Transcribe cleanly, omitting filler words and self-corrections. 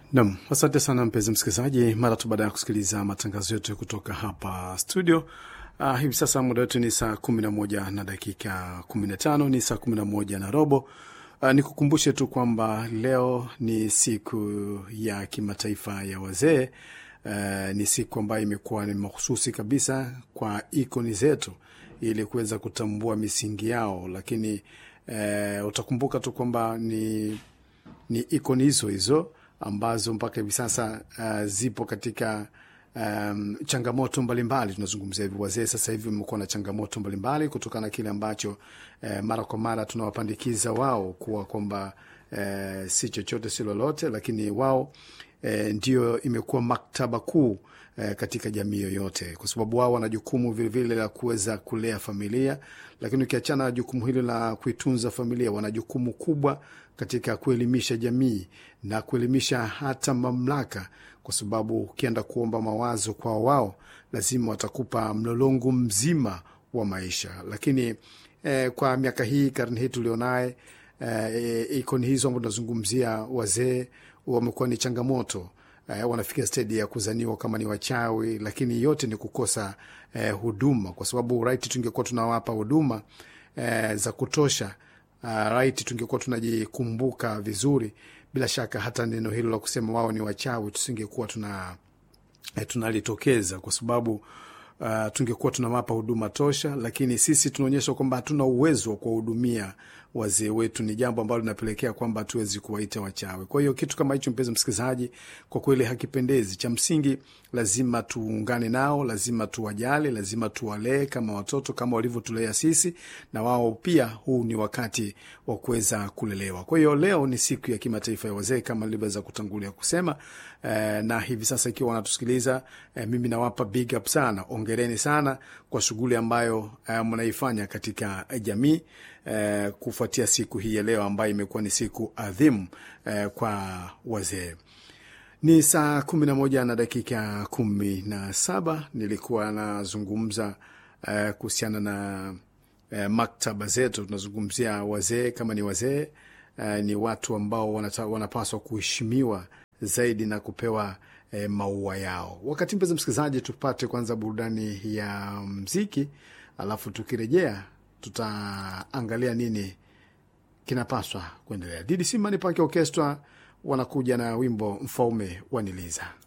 Naam, asante sana mpenzi msikilizaji, mara tu baada ya kusikiliza matangazo yetu kutoka hapa studio. Hivi sasa muda wetu ni saa 11 na dakika 15, ni saa 11 na robo. Nikukumbushe tu kwamba leo ni siku ya kimataifa ya wazee. Ni siku ambayo imekuwa ni mahususi kabisa kwa ikoni zetu ili kuweza kutambua misingi yao, lakini utakumbuka tu kwamba ni ikoni hizo ambazo mpaka hivi sasa zipo katika changamoto mbalimbali. Tunazungumzia hivi wazee sasa hivi wamekuwa na changamoto mbalimbali kutokana na kile ambacho mara kwa mara tunawapandikiza wao kuwa kwamba si chochote si lolote, lakini wao ndio imekuwa maktaba kuu katika jamii yoyote, kwa sababu wao wana jukumu vile vile la kuweza kulea familia. Lakini ukiachana na jukumu hilo la kuitunza familia, wana jukumu kubwa katika kuelimisha jamii na kuelimisha hata mamlaka, kwa sababu ukienda kuomba mawazo kwa wao lazima watakupa mlolongo mzima wa maisha. Lakini kwa miaka hii, karne hii tulionaye, ikoni hizo ambazo tunazungumzia wazee wamekuwa ni changamoto. Wanafikia stedi ya kuzaniwa kama ni wachawi, lakini yote ni kukosa huduma, kwa sababu right tungekuwa tunawapa huduma za kutosha, right tungekuwa tunajikumbuka vizuri, bila shaka hata neno hilo la kusema wao ni wachawi tusingekuwa tunalitokeza, kwa sababu tungekuwa tunawapa huduma tosha. Lakini sisi tunaonyesha kwamba hatuna uwezo wa kuwahudumia wazee wetu, ni jambo ambalo linapelekea kwamba hatuwezi kuwaita wachawi. Kwa hiyo kitu kama hicho, mpenzi msikilizaji, kwa kweli hakipendezi. Cha msingi lazima tuungane nao, lazima tuwajali, lazima tuwalee kama watoto, kama walivyotulea sisi, na wao pia huu ni wakati wa kuweza kulelewa. Kwa hiyo leo ni siku ya kimataifa ya wazee kama nilivyoweza kutangulia kusema, na hivi sasa ikiwa wanatusikiliza, mimi nawapa big up sana, ongereni sana kwa shughuli ambayo mnaifanya katika jamii kufuatia siku hii ya leo ambayo imekuwa ni siku adhimu kwa wazee. Ni saa 11 na dakika 17. Nilikuwa nazungumza kuhusiana na maktaba zetu. Tunazungumzia wazee kama ni wazee, ni watu ambao wanapaswa kuheshimiwa zaidi na kupewa maua yao. Wakati mpenzi msikilizaji, tupate kwanza burudani ya mziki, alafu tukirejea tutaangalia nini kinapaswa kuendelea. DDC Money Park Orchestra wanakuja na wimbo Mfaume Waniliza.